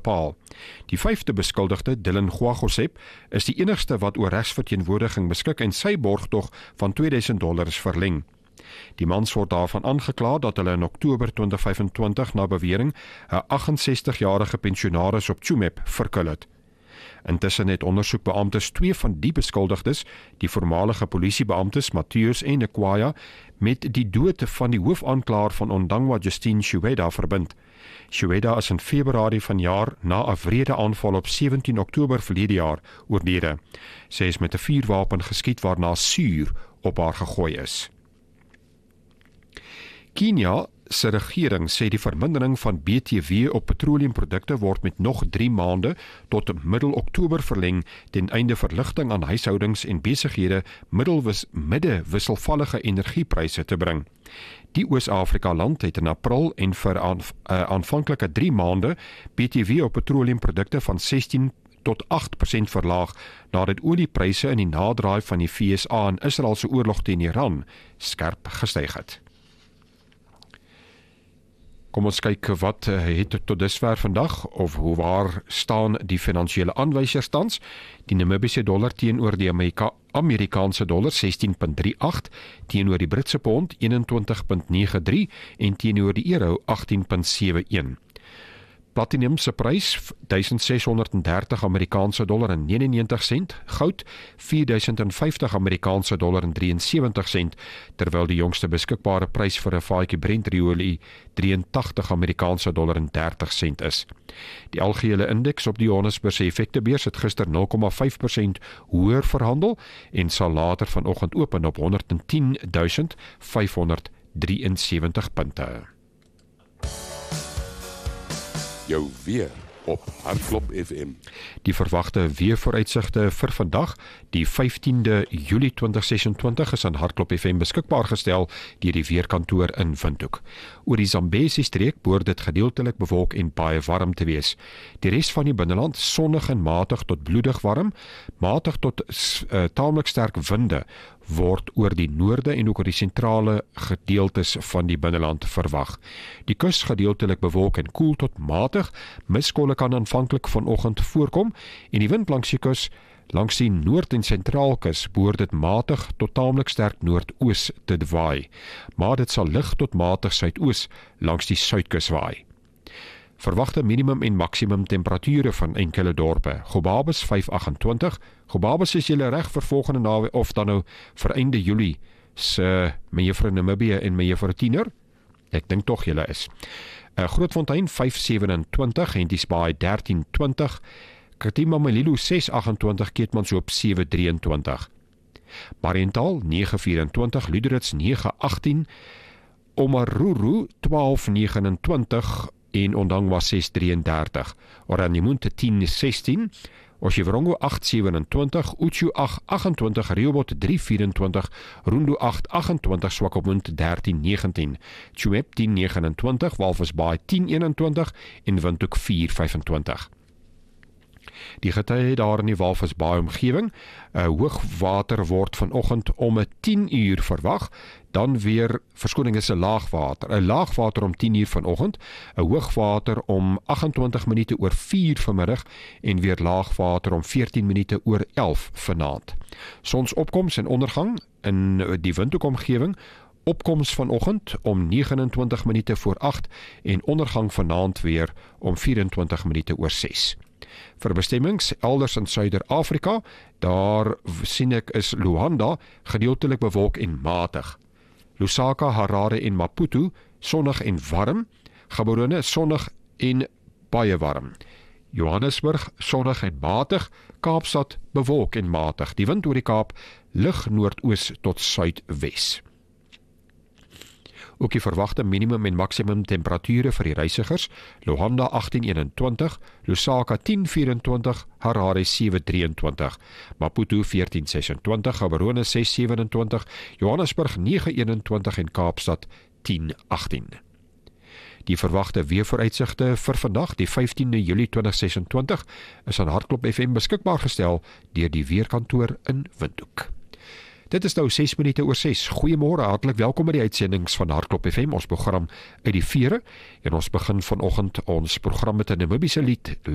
bepaal. Die 5de beskuldigde, Dylan Gwagosep, is die enigste wat oor regsverteenwoordiging beskik en sy borgtog van $2000 is verleng. Die mans word daarvan aangekla dat hulle in Oktober 2025 na bewering 'n 68-jarige pensionaris op Tsumeb verkil het. Intussen het ondersoekbeamptes 2 van die beskuldigdes, die voormalige polisiebeamptes Matthews en Nkwaya, met die dood van die hoofaanklaer van Ondangwa Justine Shiweda verbind. Shiweda is in Februarie vanjaar na 'n wrede aanval op 17 Oktober verlede jaar oorlede. Sy is met 'n vuurwapen geskiet waarna suur op haar gegooi is. Kenia se regering sê die vermindering van BTW op petroleumprodukte word met nog 3 maande tot middel Oktober verleng ten einde verligting aan huishoudings en besighede midde wisselvallige energiepryse te bring. Die Oos-Afrika land het in April en vir aanvanklike 3 maande BTW op petroleumprodukte van 16 tot 8% verlaag nadat oliepryse in die nadraai van die FSA en Israel se oorlog teen Iran skerp gestyg het. Kom ons kyk wat het tot dusver vandag, of hoe waar staan die finansiële aanwysers tans. Die Namibiese dollar teenoor die Amerikaanse dollar 16.38, teenoor die Britse pond 21.93 en teenoor die euro 18.71. Platinum se prys $1630 Amerikaanse dollar en 99 sent, goud $4050 Amerikaanse dollar en 73 sent, terwyl die jongste beskikbare prys vir 'n vaatjie Brent-olie $83 Amerikaanse dollar en 30 sent is. Die algehele indeks op die Johannesburgse effektebeurs het gister 0,5% hoër verhandel en sal later vanoggend open op 110.573 punte. Jou weer op Hartklop FM. Die verwagte weervooruitsigte vir vandag, die 15de Julie 2026, is aan Hartklop FM beskikbaar gestel deur die weerkantoor in Windhoek. Oor die Zambesi streek behoort dit gedeeltelik bewolk en baie warm te wees. Die res van die binneland sonnig en matig tot bloedig warm, matig tot taamlik sterk winde word oor die noorde en ook oor die sentrale gedeeltes van die binneland verwag. Die kus gedeeltelik bewolk en koel tot matig, miskolle kan aanvanklik vanoggend voorkom en die wind langs die kus, langs die noord- en sentraalkus behoort dit matig tot taamlik sterk noordoos te waai, maar dit sal lig tot matig suidoos langs die suidkus waai. Verwagte minimum en maksimum temperature van enkele dorpe. Gobabis 528. Gobabis is julle reg vir volgende naweek of dan nou vir einde Julie se mevrou Namibië en mevrou Tiener? Ek dink tog julle is. Grootfontein 527 en die Spaai 1320. Katima Malilo 628, Keetmanshoop 723. Mariental 924, Luderitz 918, Omaruru 1229 en Ondangwa 633, Oranjemund 1016, Oshivarongo 827, Uchu 828, Rehoboth 324, Rundu 828, Swakopmund 1319, Tsumeb 1029, Walvisbaai 1021 en Windhoek 425. Die getye daar in die Walvisbaai omgewing, hoogwater word vanoggend om 10 uur verwag, dan weer, verskoning is 'n laagwater om 10 uur vanoggend, 'n hoogwater om 28 minute oor 4 vanmiddag en weer laagwater om 14 minute oor 11 vanaand. Sonsopkoms en ondergang in die Windhoek omgewing, opkoms vanoggend om 29 minute voor 8 en ondergang vanaand weer om 24 minute oor 6. Vir bestemmings elders in Suider-Afrika, daar sien ek is Luanda gedeeltelik bewolk en matig. Lusaka, Harare en Maputo sonnig en warm. Gaborone sonnig en baie warm. Johannesburg sonnig en matig. Kaapstad bewolk en matig. Die wind oor die Kaap lig noordoos tot suidwes. Ook die verwagte minimum en maksimum temperature vir die reisigers, Luanda 1821, Lusaka 1024, Harare 723, Maputo 1426, Gaborone 627, Johannesburg 921 en Kaapstad 1018. Die verwagte weervooruitsigte vir vandag, die 15de Julie 2026, is aan Hartklop FM beskikbaar gestel deur die weerkantoor in Windhoek. Dit is nou 6 minute oor 6. Goeiemôre, hartlik welkom by die uitsendings van Hartklop FM, ons program uit die vere. En ons begin vanoggend ons program met 'n Namibiese lied.